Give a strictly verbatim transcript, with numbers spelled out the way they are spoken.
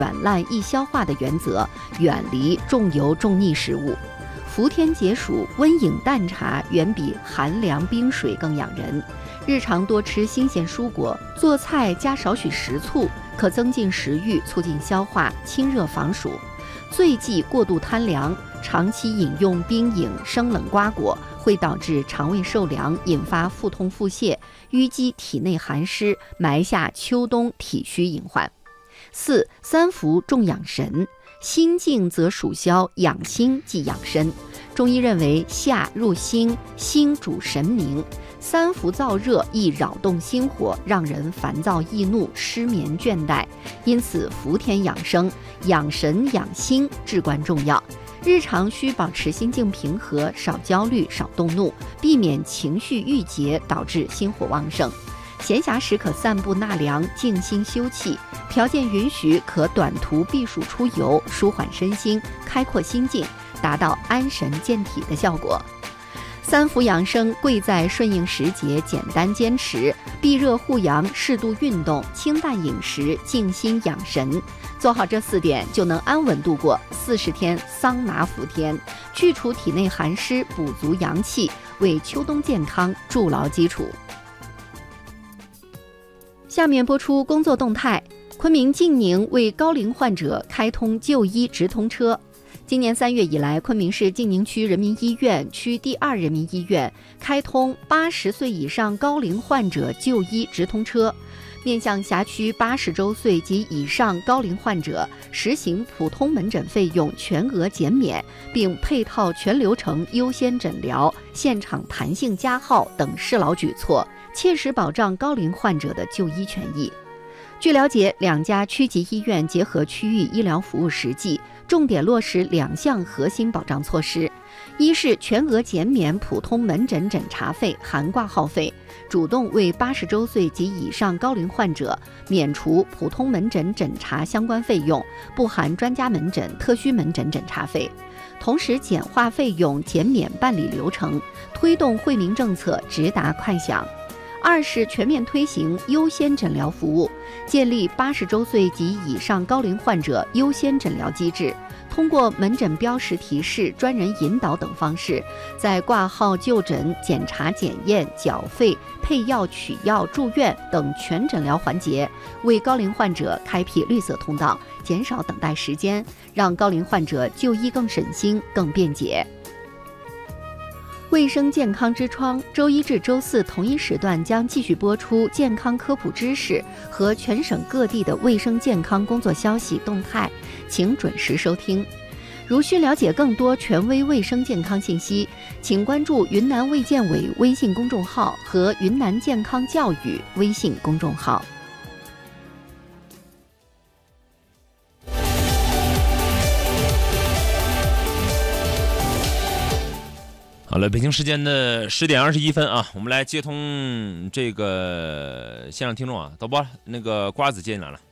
软烂易消化的原则，远离重油重腻食物。伏天解暑，温饮淡茶远比寒凉冰水更养人。日常多吃新鲜蔬果，做菜加少许食醋，可增进食欲，促进消化，清热防暑。醉忌过度贪凉，长期饮用冰饮、生冷瓜果会导致肠胃受凉，引发腹痛腹泻，淤积体内寒湿，埋下秋冬体虚隐患。四、三伏重养神，心静则暑消，养心即养身。中医认为夏入心，心主神明，三伏燥热易扰动心火，让人烦躁易怒、失眠倦怠，因此伏天养生、养神养心至关重要。日常需保持心境平和，少焦虑、少动怒，避免情绪郁结导致心火旺盛。闲暇时可散步纳凉，静心休憩，条件允许可短途避暑出游，舒缓身心，开阔心境，达到安神健体的效果。三伏养生贵在顺应时节，简单坚持，避热护阳，适度运动，清淡饮食，静心养神。做好这四点，就能安稳度过四十天桑拿伏天，去除体内寒湿，补足阳气，为秋冬健康筑牢基础。下面播出工作动态。昆明晋宁为高龄患者开通就医直通车。今年三月以来，昆明市晋宁区人民医院区第二人民医院开通八十岁以上高龄患者就医直通车，面向辖区八十周岁及以上高龄患者，实行普通门诊费用全额减免，并配套全流程优先诊疗、现场弹性加号等适劳举措，切实保障高龄患者的就医权益。据了解，两家区级医院结合区域医疗服务实际，重点落实两项核心保障措施：一是全额减免普通门诊诊查费含挂号费，主动为八十周岁及以上高龄患者免除普通门诊诊查相关费用，不含专家门诊、特需门诊诊查费，同时简化费用，减免办理流程，推动惠民政策直达快享。二是全面推行优先诊疗服务，建立八十周岁及以上高龄患者优先诊疗机制，通过门诊标识提示、专人引导等方式，在挂号、就诊、检查、检验、缴费、配药、取药、住院等全诊疗环节，为高龄患者开辟绿色通道，减少等待时间，让高龄患者就医更省心、更便捷。卫生健康之窗，周一至周四同一时段将继续播出健康科普知识和全省各地的卫生健康工作消息动态，请准时收听。如需了解更多权威卫生健康信息，请关注云南卫健委微信公众号和云南健康教育微信公众号。 好了，北京时间的十点二十一分啊，我们来接通这个线上听众啊，导播，那个瓜子接进来了。